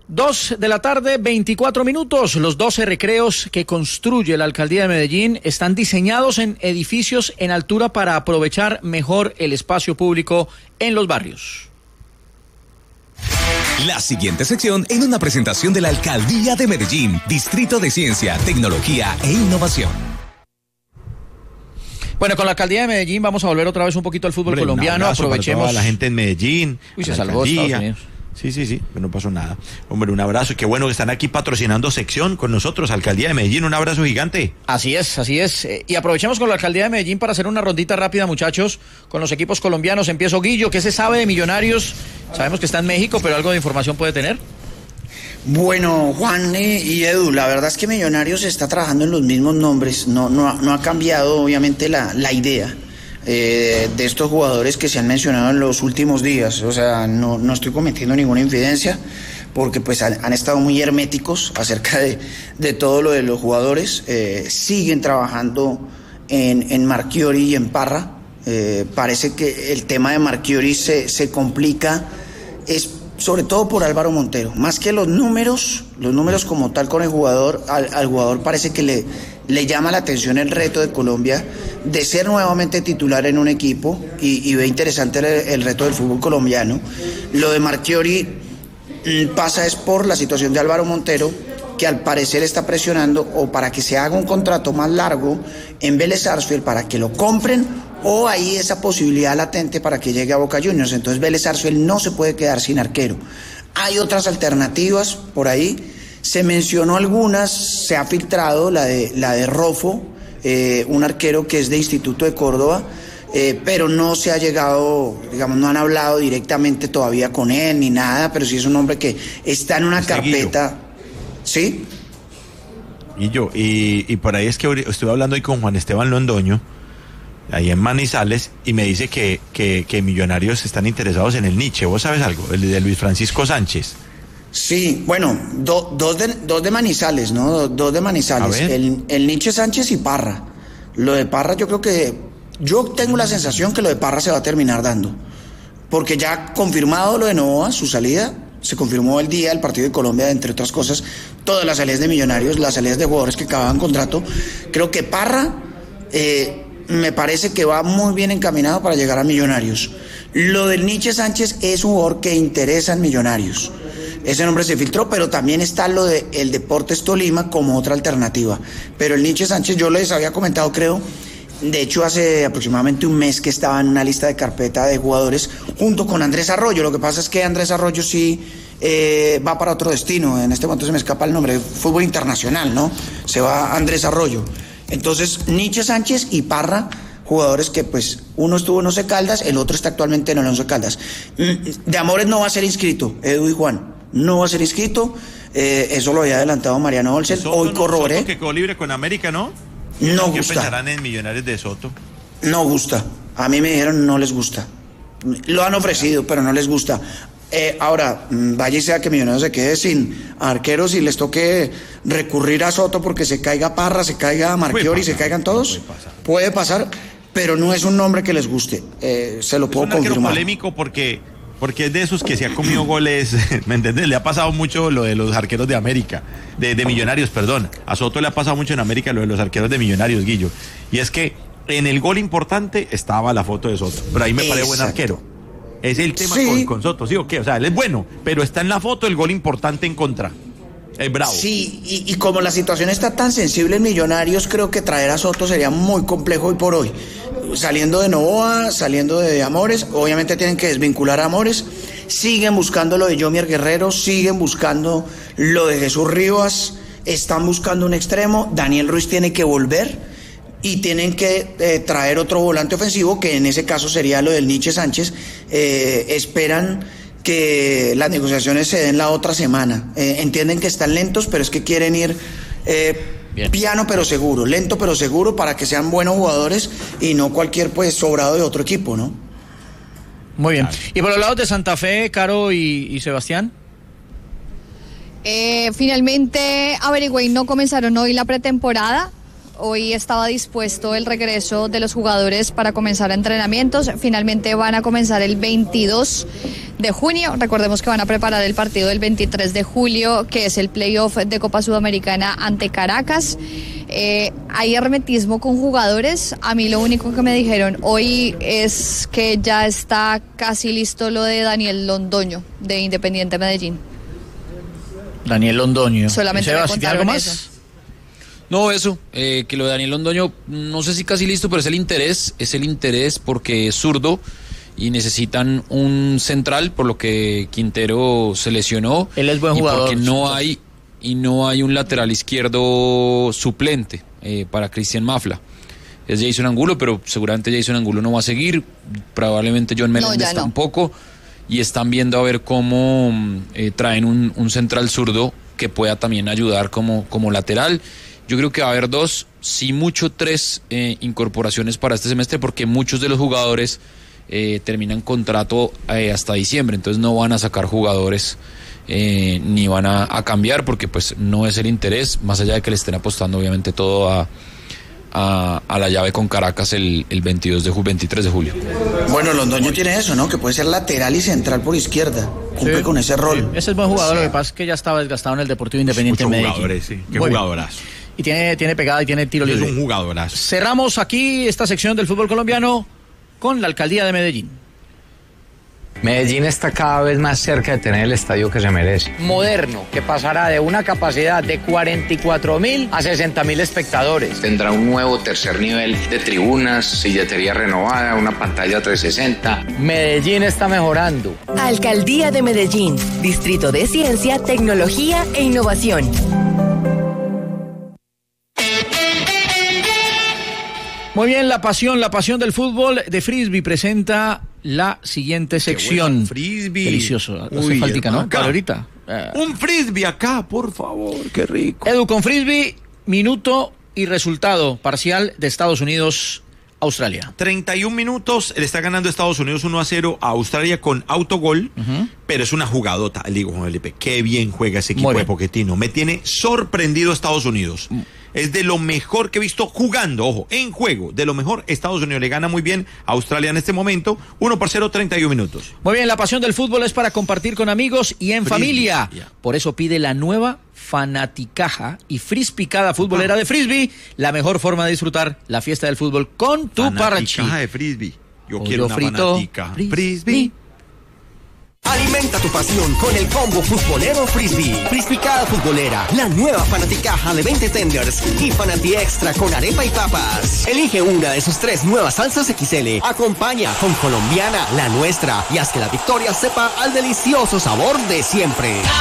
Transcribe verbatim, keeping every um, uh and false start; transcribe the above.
Dos de la tarde, veinticuatro minutos. Los doce recreos que construye la Alcaldía de Medellín están diseñados en edificios en altura para aprovechar mejor el espacio público en los barrios. La siguiente sección en una presentación de la Alcaldía de Medellín, Distrito de Ciencia, Tecnología e Innovación. Bueno, con la Alcaldía de Medellín vamos a volver otra vez un poquito al fútbol Hombre, colombiano. Aprovechemos a la gente en Medellín. Uy, se salvó Estados Unidos. Sí, sí, sí, no pasó nada. Hombre, un abrazo, qué bueno que están aquí patrocinando sección con nosotros, Alcaldía de Medellín, un abrazo gigante. Así es, así es. Eh, y aprovechemos con la Alcaldía de Medellín para hacer una rondita rápida, muchachos, con los equipos colombianos. Empiezo, Guillo, ¿qué se sabe de Millonarios? Sabemos que está en México, pero algo de información puede tener. Bueno, Juan y Edu, la verdad es que Millonarios está trabajando en los mismos nombres, no, no, no ha cambiado obviamente la, la idea. Eh, de estos jugadores que se han mencionado en los últimos días, o sea, no, no estoy cometiendo ninguna infidencia porque pues han, han estado muy herméticos acerca de, de todo lo de los jugadores, eh, siguen trabajando en, en Marchiori y en Parra, eh, parece que el tema de Marchiori se, se complica, es sobre todo por Álvaro Montero, más que los números, los números como tal con el jugador, al, al jugador parece que le, le llama la atención el reto de Colombia de ser nuevamente titular en un equipo y, y ve interesante el, el reto del fútbol colombiano. Lo de Marchiori pasa es por la situación de Álvaro Montero, que al parecer está presionando o para que se haga un contrato más largo en Vélez Sarsfield para que lo compren, o hay esa posibilidad latente para que llegue a Boca Juniors. Entonces Vélez Sarsfield no se puede quedar sin arquero. Hay otras alternativas por ahí, se mencionó algunas, se ha filtrado la de, la de Rofo, eh, un arquero que es de Instituto de Córdoba, eh, pero no se ha llegado, digamos, no han hablado directamente todavía con él ni nada, pero sí es un hombre que está en una está carpeta. Guillo. ¿Sí? Guillo, y, y por ahí es que estuve hablando hoy con Juan Esteban Londoño, ahí en Manizales, y me dice que, que, que Millonarios están interesados en el Nietzsche. ¿Vos sabes algo? El de Luis Francisco Sánchez. Sí, bueno, do, dos, de, dos de Manizales, ¿no? Do, dos de Manizales. El, el Nietzsche Sánchez y Parra. Lo de Parra yo creo que... Yo tengo la sensación que lo de Parra se va a terminar dando. Porque ya confirmado lo de Novoa, su salida, se confirmó el día del partido de Colombia, entre otras cosas, todas las salidas de Millonarios, las salidas de jugadores que acababan contrato. Creo que Parra... Eh, me parece que va muy bien encaminado para llegar a Millonarios. Lo del Nietzsche Sánchez es un jugador que interesa en Millonarios. Ese nombre se filtró, pero también está lo de el Deportes Tolima como otra alternativa. Pero el Nietzsche Sánchez yo les había comentado, creo, de hecho hace aproximadamente un mes que estaba en una lista de carpeta de jugadores junto con Andrés Arroyo. Lo que pasa es que Andrés Arroyo sí eh, va para otro destino. En este momento se me escapa el nombre, fútbol internacional, ¿no? Se va Andrés Arroyo. Entonces, Nietzsche Sánchez y Parra, jugadores que pues uno estuvo en Once Caldas, el otro está actualmente en el Once Caldas. De Amores no va a ser inscrito, Edu y Juan, no va a ser inscrito, eh, eso lo había adelantado Mariano Olsen, hoy corroboré. Soto que quedó libre con América, ¿no? No ¿Qué gusta. pensarán en Millonarios de Soto? No gusta, a mí me dijeron no les gusta, lo han ofrecido, pero no les gusta. Eh, ahora, vaya y sea que Millonarios se quede sin arqueros y les toque recurrir a Soto porque se caiga Parra, se caiga Marchiori, se caigan todos. Puede pasar. puede pasar, pero no es un nombre que les guste. Eh, se lo puedo confirmar. Es un arquero polémico porque, porque es de esos que se ha comido goles, ¿me entiendes? Le ha pasado mucho lo de los arqueros de América, de, de Millonarios, perdón. A Soto le ha pasado mucho en América lo de los arqueros de Millonarios, Guillo. Y es que en el gol importante estaba la foto de Soto, pero ahí me parece buen arquero. Es el tema sí. con, con Soto, ¿sí o qué? O sea, él es bueno, pero está en la foto el gol importante en contra. Es bravo. Sí, y, y como la situación está tan sensible en Millonarios, creo que traer a Soto sería muy complejo hoy por hoy. Saliendo de Novoa, saliendo de Amores, obviamente tienen que desvincular a Amores. Siguen buscando lo de Yomier Guerrero, siguen buscando lo de Jesús Rivas, están buscando un extremo. Daniel Ruiz tiene que volver. Y tienen que eh, traer otro volante ofensivo, que en ese caso sería lo del Nietzsche Sánchez. Eh, esperan que las negociaciones se den la otra semana. Eh, entienden que están lentos, pero es que quieren ir eh, piano pero seguro, lento pero seguro, para que sean buenos jugadores y no cualquier pues sobrado de otro equipo, ¿no? Muy bien. Y por los lados de Santa Fe, Caro y, y Sebastián. Eh, finalmente averigüé y no comenzaron hoy la pretemporada. hoy estaba dispuesto el regreso de los jugadores para comenzar entrenamientos. Finalmente van a comenzar el veintidós de junio. Recordemos que van a preparar el partido del veintitrés de julio, que es el playoff de Copa Sudamericana ante Caracas. Eh, hay hermetismo con jugadores. A mí lo único que me dijeron hoy es que ya está casi listo lo de Daniel Londoño, de Independiente Medellín. Daniel Londoño. Solamente ¿Seba, me ¿tiene algo contaron más? eso. No, eso, eh, que lo de Daniel Londoño, no sé si casi listo, pero es el interés, es el interés porque es zurdo y necesitan un central, por lo que Quintero se lesionó. Él es buen y jugador. Porque no hay, y no hay un lateral izquierdo suplente eh, para Cristian Mafla. Es Jason Angulo, pero seguramente Jason Angulo no va a seguir, probablemente John Meléndez no, tampoco, y están viendo a ver cómo eh, traen un, un central zurdo que pueda también ayudar como, como lateral. Yo creo que va a haber dos, sí mucho tres eh, incorporaciones para este semestre, porque muchos de los jugadores eh, terminan contrato eh, hasta diciembre, entonces no van a sacar jugadores eh, ni van a, a cambiar, porque pues no es el interés, más allá de que le estén apostando obviamente todo a, a, a la llave con Caracas el, el veintidós de ju- veintitrés de julio. Bueno, Londoño tiene eso, ¿no? Que puede ser lateral y central por izquierda. Cumple Sí, con ese rol. sí, ese es buen jugador, lo que pasa es que ya estaba desgastado en el Deportivo Independiente de Muchos Medellín. jugadores, sí. Qué Muy bien. jugadorazo. Y tiene, tiene pegada y tiene tiro Es libre. un jugadorazo. Cerramos aquí esta sección del fútbol colombiano con la alcaldía de Medellín. Medellín está cada vez más cerca de tener el estadio que se merece. Moderno, que pasará de una capacidad de cuarenta y cuatro mil a sesenta mil espectadores. Tendrá un nuevo tercer nivel de tribunas, silletería renovada, una pantalla trescientos sesenta. Medellín está mejorando. Alcaldía de Medellín, Distrito de Ciencia, Tecnología e Innovación. Muy bien, la pasión, la pasión del fútbol de Frisbee presenta la siguiente sección. Bueno, frisbee. Delicioso. Hace Uy, faltica, ¿no? acá. Para ahorita. Eh. Un frisbee acá, por favor, qué rico. Edu, con Frisbee, minuto y resultado parcial de Estados Unidos, Australia. treinta y un minutos, le está ganando Estados Unidos uno a cero a Australia con autogol, uh-huh. pero es una jugadota. Le digo, Juan Felipe, qué bien juega ese equipo de Pochettino. Me tiene sorprendido Estados Unidos. Mm. Es de lo mejor que he visto jugando, ojo, en juego, de lo mejor. Estados Unidos le gana muy bien a Australia en este momento, uno por cero, treinta y un minutos. Muy bien, la pasión del fútbol es para compartir con amigos y en Frisbee, familia. Yeah. Por eso pide la nueva Fanaticaja y Frispicada futbolera ah. de Frisbee, la mejor forma de disfrutar la fiesta del fútbol con tu parchi. Fanaticaja de Frisbee. Yo Pollo quiero una frito, fanatica. Frisbee. Frisbee. Alimenta tu pasión con el combo futbolero Frisbee. Frispicada futbolera, la nueva Fanaticaja de veinte tenders y Fanati Extra con arepa y papas. Elige una de sus tres nuevas salsas equis ele. Acompaña con colombiana, la nuestra, y haz que la victoria sepa al delicioso sabor de siempre.